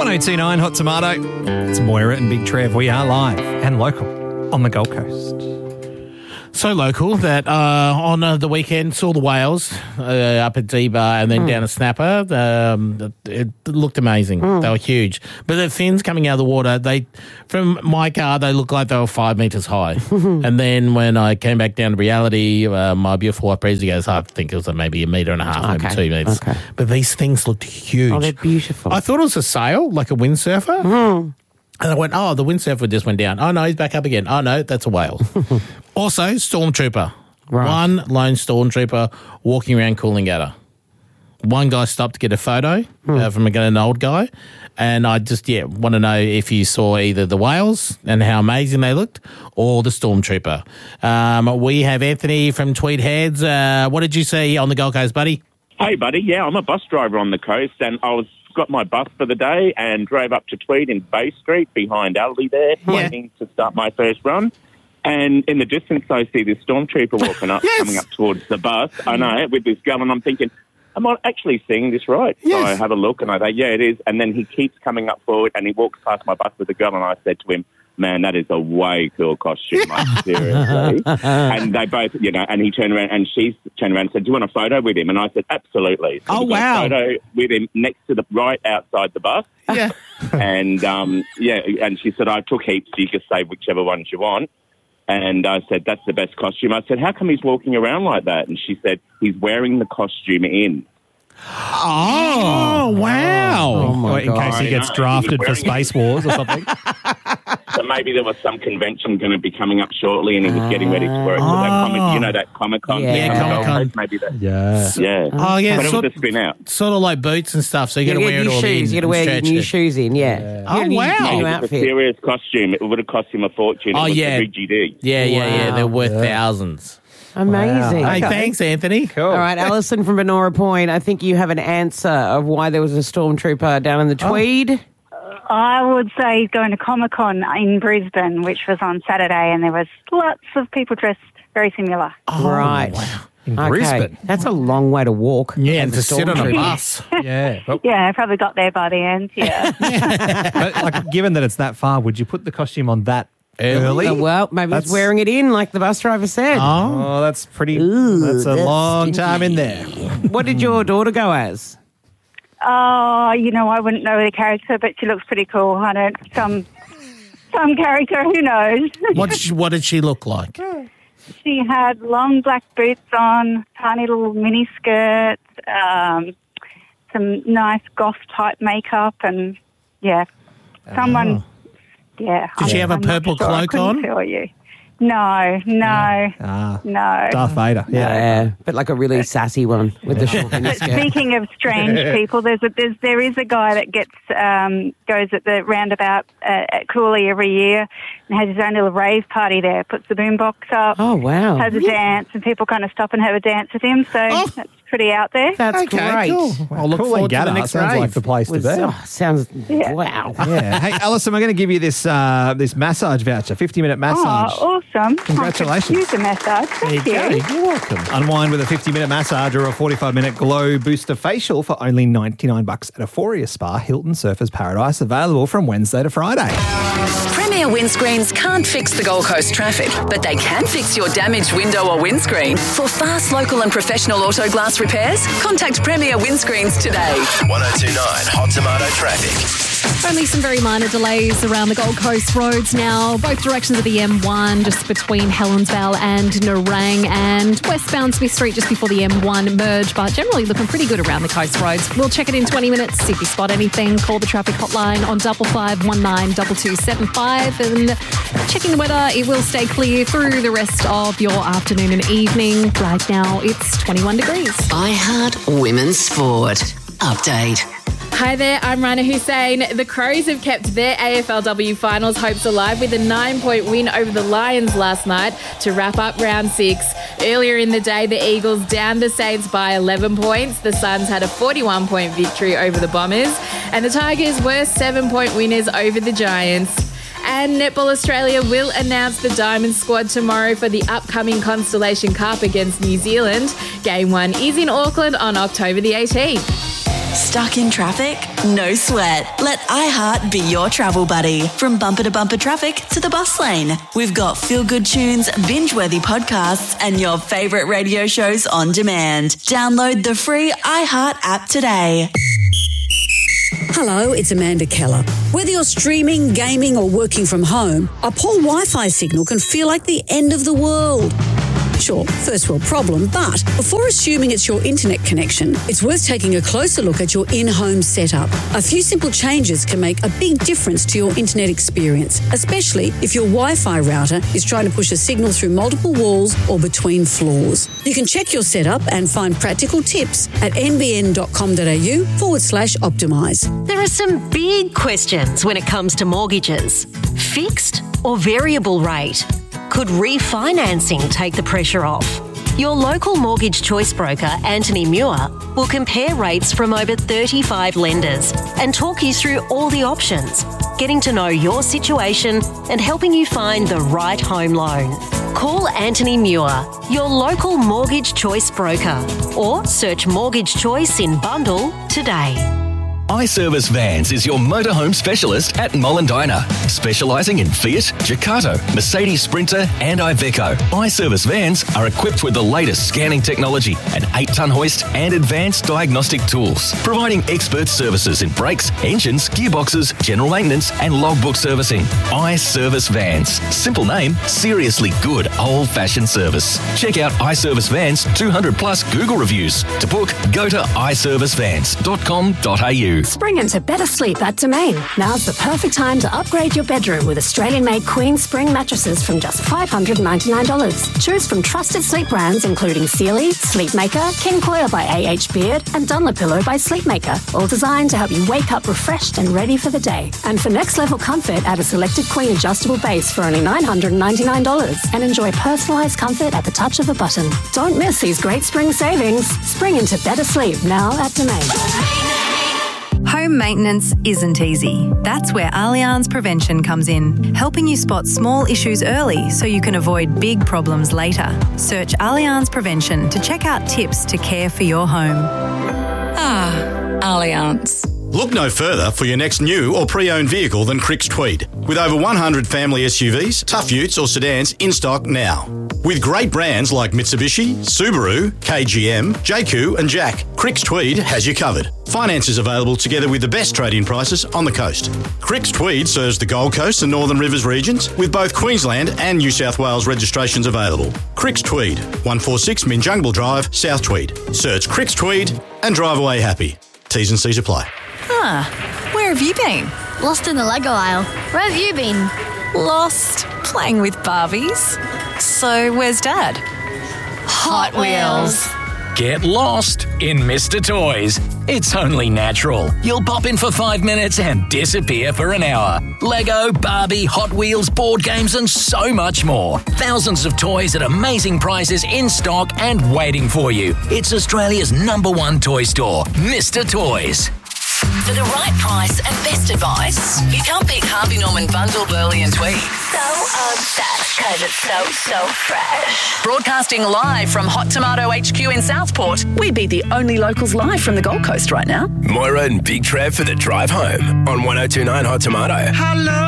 1029 Hot Tomato. It's Moira and Big Trev. We are live and local on the Gold Coast. So local that on the weekend saw the whales up at D-Bar and then down at Snapper. It looked amazing. They were huge. But the fins coming out of the water, from my car, they looked like they were 5 metres high. And then when I came back down to reality, my beautiful wife Breezy goes, I think it was maybe 1.5 metres, maybe 2 metres. Okay. But these things looked huge. Oh, they're beautiful. I thought it was a sail, like a windsurfer. And I went, oh, the windsurfer just went down. Oh, no, he's back up again. Oh, no, that's a whale. Also, stormtrooper. Right. One lone stormtrooper walking around Coolangatta. One guy stopped to get a photo from an old guy. And I just, want to know if you saw either the whales and how amazing they looked or the stormtrooper. We have Anthony from Tweed Heads. What did you see on the Gold Coast, buddy? Hey, buddy. Yeah, I'm a bus driver on the coast, and I got my bus for the day and drove up to Tweed in Bay Street behind Aldi there, waiting to start my first run. And in the distance, I see this stormtrooper walking up, coming up towards the bus. I know, with this gun, and I'm thinking, am I actually seeing this right? Yes. So I have a look, and I think, yeah, it is. And then he keeps coming up forward, and he walks past my bus with the gun, and I said to him, man, that is a way cool costume, like, seriously. And they both, and he turned around, and she turned around and said, do you want a photo with him? And I said, absolutely. So we got a photo with him next to right outside the bus. Yeah. And, and she said, I took heaps, so you can save whichever ones you want. And I said, that's the best costume. I said, how come he's walking around like that? And she said, he's wearing the costume in. Oh, wow. Oh, my In case God. he gets drafted for Space Wars or something. So maybe there was some convention going to be coming up shortly, and he was getting ready to wear it. So that Comic-Con. Yeah, Comic-Con. Maybe that. Yeah. Yeah. Oh, yeah. But it was a spin out. Sort of like boots and stuff, so you got to wear it new all shoes. in. You got to wear your and new stretch it. shoes in, yeah. Oh, New wow. new It was a outfit. serious costume. It would have cost him a fortune. Oh, It was yeah. the GD. Yeah. They're worth thousands. Amazing. Hey, thanks, Anthony. Cool. All right, Alison from Benora Point, I think you have an answer of why there was a stormtrooper down in the Tweed. I would say he's going to Comic-Con in Brisbane, which was on Saturday, and there was lots of people dressed very similar. Right. wow. In Okay. Brisbane. That's a long way to walk. Yeah, and as to sit on a stormtrooper. bus. Yeah. But, Yeah, I probably got there by the end, yeah. but given that it's that far, would you put the costume on that early? Well, maybe he's wearing it in, like the bus driver said. Oh, that's pretty. Ooh, that's a that's long stinky. time in there. What did your daughter go as? Oh, I wouldn't know the character, but she looks pretty cool. I don't, some character, who knows? What did she look like? She had long black boots on, tiny little mini skirts, some nice goth-type makeup, and, someone, Did she have a I'm not purple sure. I cloak couldn't on? tell you. No. Darth Vader. Yeah, but like a really sassy one with the short mini But skirt. speaking of strange people, there is a guy that goes at the roundabout at Cooley every year and has his own little rave party there. Puts the boombox up, Oh, wow. has a dance, and people kind of stop and have a dance with him. So that's pretty out there. That's Okay, great. cool. I'll look forward to the Coolangatta next sounds rave. like the place to Was- be. sounds, Yeah. wow. Yeah. Hey, Alison, we're going to give you this this massage voucher, 50-minute massage. Oh, awesome. Congratulations. I could use a massage. There you Thank go. you. You're welcome. Unwind with a 50-minute massage or a 45-minute glow booster facial for only $99 at Euphoria Spa, Hilton Surfers Paradise, available from Wednesday to Friday. Premier windscreens can't fix the Gold Coast traffic, but they can fix your damaged window or windscreen. For fast, local and professional auto glass repairs, contact Premier Windscreens today. 1029 Hot Tomato Traffic. Only some very minor delays around the Gold Coast roads now. Both directions of the M1, just between Helensvale and Nerang, and westbound Smith Street just before the M1 merge, but generally looking pretty good around the coast roads. We'll check it in 20 minutes. See if you spot anything, call the traffic hotline on 5519 2275. And checking the weather, it will stay clear through the rest of your afternoon and evening. Right now, it's 21 degrees. I Heart Women's Sport. Update. Hi there, I'm Rana Hussein. The Crows have kept their AFLW finals hopes alive with a 9-point win over the Lions last night to wrap up round 6. Earlier in the day, the Eagles downed the Saints by 11 points. The Suns had a 41-point victory over the Bombers. And the Tigers were 7-point winners over the Giants. And Netball Australia will announce the Diamond squad tomorrow for the upcoming Constellation Cup against New Zealand. Game 1 is in Auckland on October the 18th. Stuck in traffic? No sweat. Let iHeart be your travel buddy. From bumper to bumper traffic to the bus lane. We've got feel-good tunes, binge-worthy podcasts, and your favourite radio shows on demand. Download the free iHeart app today. Hello, it's Amanda Keller. Whether you're streaming, gaming or working from home, a poor Wi-Fi signal can feel like the end of the world. Sure, first world problem, but before assuming it's your internet connection, it's worth taking a closer look at your in-home setup. A few simple changes can make a big difference to your internet experience, especially if your Wi-Fi router is trying to push a signal through multiple walls or between floors. You can check your setup and find practical tips at nbn.com.au/optimise. There are some big questions when it comes to mortgages. Fixed or variable rate? Could refinancing take the pressure off? Your local mortgage choice broker, Anthony Muir, will compare rates from over 35 lenders and talk you through all the options, getting to know your situation and helping you find the right home loan. Call Anthony Muir, your local mortgage choice broker, or search Mortgage Choice in Bundll today. iService Vans is your motorhome specialist at Mullendina, specialising in Fiat, Ducato, Mercedes Sprinter and Iveco. iService Vans are equipped with the latest scanning technology, an 8-tonne hoist and advanced diagnostic tools, providing expert services in brakes, engines, gearboxes, general maintenance and logbook servicing. iService Vans. Simple name, seriously good old-fashioned service. Check out iService Vans 200 plus Google reviews. To book, go to iServiceVans.com.au. Spring into better sleep at Domain. Now's the perfect time to upgrade your bedroom with Australian-made Queen Spring mattresses from just $599. Choose from trusted sleep brands including Sealy, Sleepmaker, King Coil by A.H. Beard and Dunlopillow by Sleepmaker, all designed to help you wake up refreshed and ready for the day. And for next-level comfort, add a selected Queen adjustable base for only $999 and enjoy personalised comfort at the touch of a button. Don't miss these great spring savings. Spring into better sleep now at Domain. Home maintenance isn't easy. That's where Allianz Prevention comes in, helping you spot small issues early so you can avoid big problems later. Search Allianz Prevention to check out tips to care for your home. Allianz. Look no further for your next new or pre-owned vehicle than Cricks Tweed. With over 100 family SUVs, tough utes or sedans in stock now. With great brands like Mitsubishi, Subaru, KGM, JQ and Jack, Cricks Tweed has you covered. Finance is available together with the best trade-in prices on the coast. Cricks Tweed serves the Gold Coast and Northern Rivers regions with both Queensland and New South Wales registrations available. Cricks Tweed, 146 Minjungbal Drive, South Tweed. Search Cricks Tweed and drive away happy. T's and C's apply. Where have you been? Lost in the Lego aisle. Where have you been? Lost playing with Barbies. So where's Dad? Hot Wheels. Get lost in Mr. Toys. It's only natural. You'll pop in for 5 minutes and disappear for an hour. Lego, Barbie, Hot Wheels, board games and so much more. Thousands of toys at amazing prices in stock and waiting for you. It's Australia's #1 toy store, Mr. Toys. For the right price and best advice, you can't beat Harvey Norman Bundle, Burley and Tweed. So obsessed because it's so fresh. Broadcasting live from Hot Tomato HQ in Southport, we'd be the only locals live from the Gold Coast right now. Moira and Big Trev for the drive home on 102.9 Hot Tomato. Hello.